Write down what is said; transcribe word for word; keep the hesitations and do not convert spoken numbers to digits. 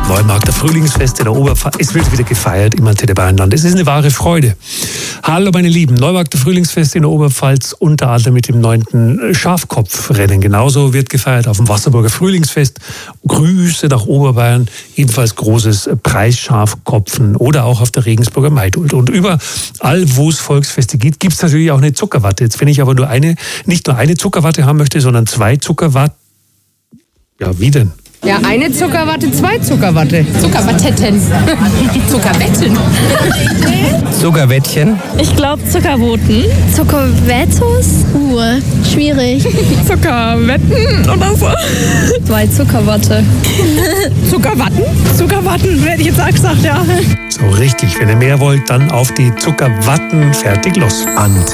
Neumarkter Frühlingsfest in der Oberpfalz. Es wird wieder gefeiert im Antenne Bayernland. Es ist eine wahre Freude. Hallo meine Lieben, Neumarkter Frühlingsfest in der Oberpfalz, unter anderem mit dem neunten Schafkopfrennen. Genauso wird gefeiert auf dem Wasserburger Frühlingsfest. Grüße nach Oberbayern, ebenfalls großes Preisschafkopfen oder auch auf der Regensburger Maidult. Und überall, wo es Volksfeste gibt, gibt es natürlich auch eine Zuckerwatte. Jetzt, wenn ich aber nur eine, nicht nur eine Zuckerwatte haben möchte, sondern zwei Zuckerwatte, ja, wie denn? Ja, eine Zuckerwatte, zwei Zuckerwatte. Zuckerwattetten. Zuckerwetten. Zuckerwettchen. Ich glaube Zuckerboten. Zuckerwettos? Uh, schwierig. Zuckerwetten oder so. Zwei Zuckerwatte. Zuckerwatten? Zuckerwatten, hätte ich jetzt auch gesagt, ja. So richtig, wenn ihr mehr wollt, dann auf die Zuckerwatten. Fertig, los. Antenne.